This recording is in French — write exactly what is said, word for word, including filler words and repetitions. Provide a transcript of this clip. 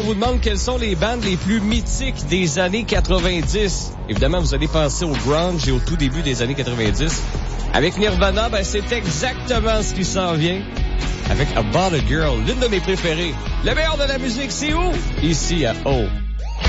on vous demande quelles sont les bandes les plus mythiques des années quatre-vingt-dix. Évidemment, vous allez penser au grunge et au tout début des années quatre-vingt-dix. Avec Nirvana, ben, c'est exactement ce qui s'en vient. Avec About a Girl, l'une de mes préférées. Le meilleur de la musique, c'est où? Ici à O.